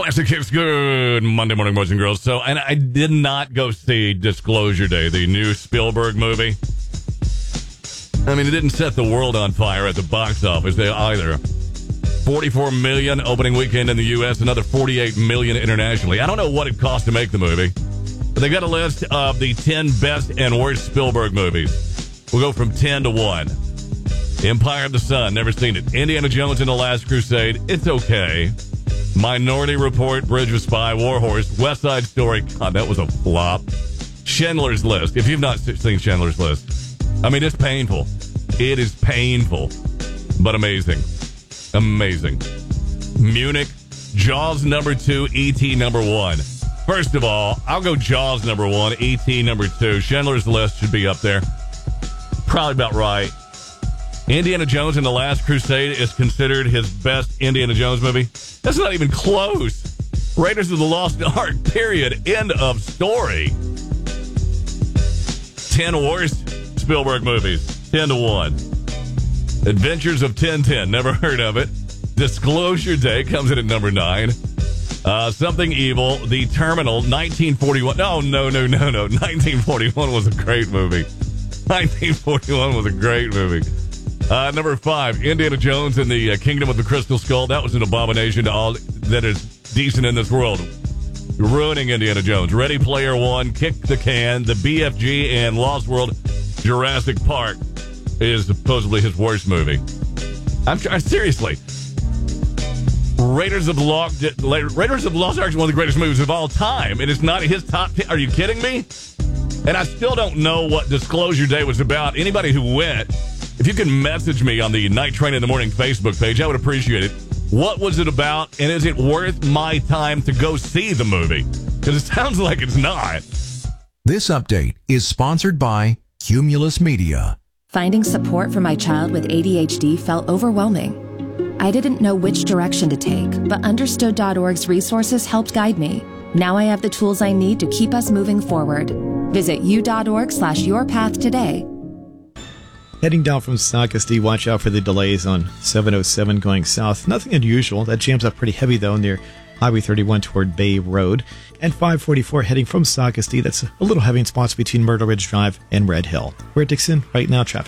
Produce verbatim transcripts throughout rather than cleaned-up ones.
Classic Hits. Good Monday morning, boys and girls. So, and I did not go see Disclosure Day, the new Spielberg movie. I mean, it didn't set the world on fire at the box office either. forty-four million opening weekend in the U S, another forty-eight million internationally. I don't know what it cost to make the movie, but they got a list of the ten best and worst Spielberg movies. We'll go from ten to one. Empire of the Sun, never seen it. Indiana Jones and the Last Crusade, it's okay. Minority Report, Bridge of Spy, War Horse, West Side Story, God, that was a flop. Schindler's List, if you've not seen Schindler's List, I mean, it's painful. It is painful, but amazing. Amazing. Munich, Jaws number two, E T number one. First of all, I'll go Jaws number one, E T number two. Schindler's List should be up there. Probably about right. Indiana Jones and the Last Crusade is considered his best Indiana Jones movie. That's not even close. Raiders of the Lost Ark, period. End of story. ten worst Spielberg movies. ten to one. Adventures of Tintin, never heard of it. Disclosure Day comes in at number nine. Uh, Something Evil, The Terminal, nineteen forty-one. No, no, no, no, no. nineteen forty-one was a great movie. nineteen forty-one was a great movie. Uh, number five, Indiana Jones and the uh, Kingdom of the Crystal Skull. That was an abomination to all that is decent in this world. You're ruining Indiana Jones. Ready Player One, Kick the Can, the B F G, and Lost World. Jurassic Park is supposedly his worst movie. I'm I, seriously. Raiders of the Lost Raiders of the Lost Ark is one of the greatest movies of all time. It is not his top ten. Are you kidding me? And I still don't know what Disclosure Day was about. Anybody who went, if you can message me on the Night Train in the Morning Facebook page, I would appreciate it. What was it about, and is it worth my time to go see the movie? Because it sounds like it's not. This update is sponsored by Cumulus Media. Finding support for my child with A D H D felt overwhelming. I didn't know which direction to take, but Understood dot org's resources helped guide me. Now I have the tools I need to keep us moving forward. Visit u.org slash your path today. Heading down from Saukesty, watch out for the delays on seven oh seven going south. Nothing unusual. That jams up pretty heavy, though, near Highway thirty-one toward Bay Road. And five forty-four heading from Saukesty. That's a little heavy in spots between Myrtle Ridge Drive and Red Hill. We're at Dixon. Right now, traffic.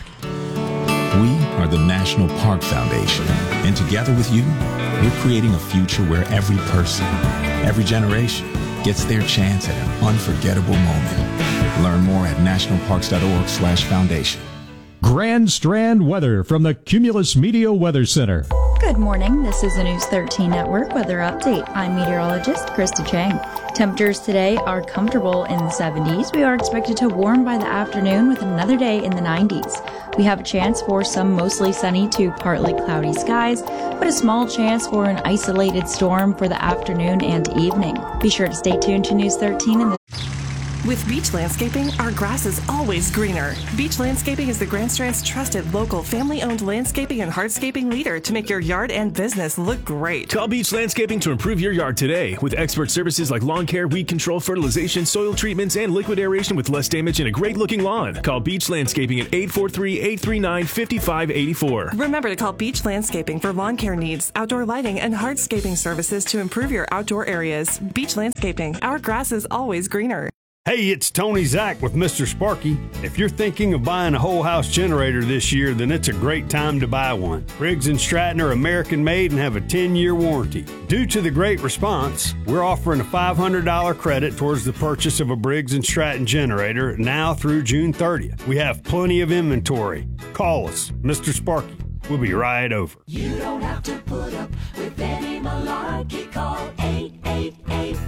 We are the National Park Foundation. And together with you, we're creating a future where every person, every generation, gets their chance at an unforgettable moment. Learn more at nationalparks.org slash foundation. Grand Strand weather from the Cumulus Media Weather Center. Good morning. This is the News thirteen Network weather update. I'm meteorologist Krista Chang. Temperatures today are comfortable in the seventies. We are expected to warm by the afternoon with another day in the nineties. We have a chance for some mostly sunny to partly cloudy skies, but a small chance for an isolated storm for the afternoon and evening. Be sure to stay tuned to News thirteen in the With Beach Landscaping, our grass is always greener. Beach Landscaping is the Grand Strand's trusted local family-owned landscaping and hardscaping leader to make your yard and business look great. Call Beach Landscaping to improve your yard today with expert services like lawn care, weed control, fertilization, soil treatments, and liquid aeration with less damage and a great-looking lawn. Call Beach Landscaping at eight four three, eight three nine, five five eight four. Remember to call Beach Landscaping for lawn care needs, outdoor lighting, and hardscaping services to improve your outdoor areas. Beach Landscaping, our grass is always greener. Hey, it's Tony Zach with Mister Sparky. If you're thinking of buying a whole house generator this year, then it's a great time to buy one. Briggs and Stratton are American made and have a ten year warranty. Due to the great response, we're offering a five hundred dollars credit towards the purchase of a Briggs and Stratton generator now through June thirtieth. We have plenty of inventory. Call us, Mister Sparky. We'll be right over. You don't have to put up with any malarkey. Call eight eight eight,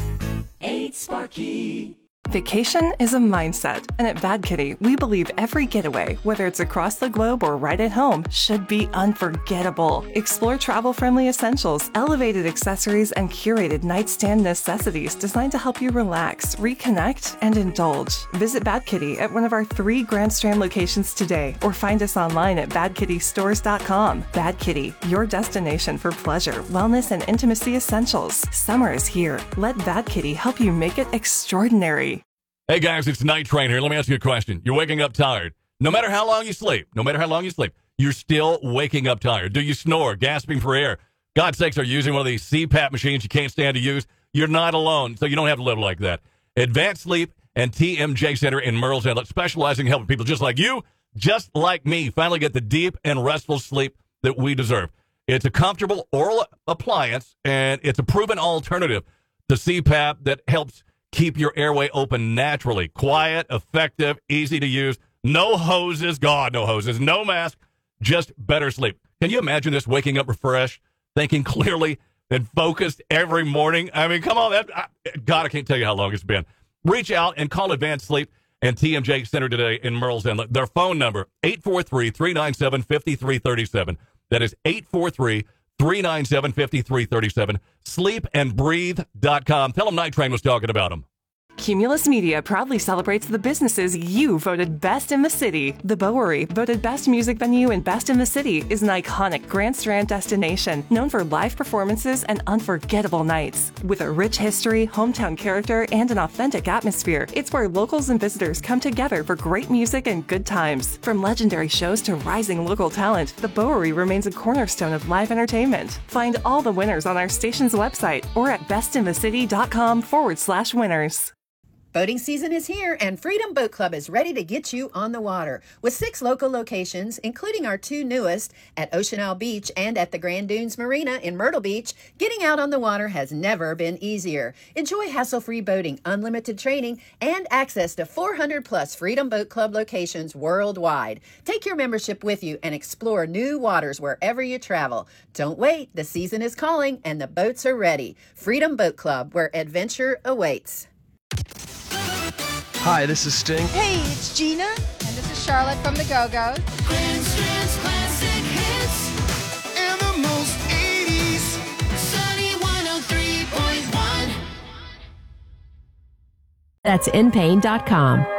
eight Sparky. Vacation is a mindset, and at Bad Kitty, we believe every getaway, whether it's across the globe or right at home, should be unforgettable. Explore travel-friendly essentials, elevated accessories, and curated nightstand necessities designed to help you relax, reconnect, and indulge. Visit Bad Kitty at one of our three Grand Strand locations today, or find us online at bad kitty stores dot com. Bad Kitty, your destination for pleasure, wellness, and intimacy essentials. Summer is here. Let Bad Kitty help you make it extraordinary. Hey, guys, it's Night Train here. Let me ask you a question. You're waking up tired. No matter how long you sleep, no matter how long you sleep, you're still waking up tired. Do you snore, gasping for air, God's sakes, are using one of these C PAP machines you can't stand to use? You're not alone, so you don't have to live like that. Advanced Sleep and T M J Center in Myrtle's Inlet, specializing in helping people just like you, just like me, finally get the deep and restful sleep that we deserve. It's a comfortable oral appliance, and it's a proven alternative to C PAP that helps keep your airway open naturally. Quiet, effective, easy to use. No hoses. God, no hoses. No mask. Just better sleep. Can you imagine this, waking up refreshed, thinking clearly, and focused every morning? I mean, come on. That, I, God, I can't tell you how long it's been. Reach out and call Advanced Sleep and T M J Center today in Myrtle's Inlet. Their phone number, eight four three, three nine seven, five three three seven. That is eight four three, three nine seven, five three three seven. sleep and breathe dot com. Tell them Night Train was talking about them. Cumulus Media proudly celebrates the businesses you voted best in the city. The Bowery, voted best music venue and best in the city, is an iconic Grand Strand destination known for live performances and unforgettable nights. With a rich history, hometown character, and an authentic atmosphere, it's where locals and visitors come together for great music and good times. From legendary shows to rising local talent, the Bowery remains a cornerstone of live entertainment. Find all the winners on our station's website or at bestinthecity.com forward slash winners. Boating season is here, and Freedom Boat Club is ready to get you on the water. With six local locations, including our two newest at Ocean Isle Beach and at the Grand Dunes Marina in Myrtle Beach, getting out on the water has never been easier. Enjoy hassle-free boating, unlimited training, and access to four hundred plus Freedom Boat Club locations worldwide. Take your membership with you and explore new waters wherever you travel. Don't wait, the season is calling and the boats are ready. Freedom Boat Club, where adventure awaits. Hi, this is Sting. Hey, it's Gina, and this is Charlotte from the Go-Go's. Grand Strand's classic hits and the most eighties. Sunny one oh three point one. That's in pain dot com.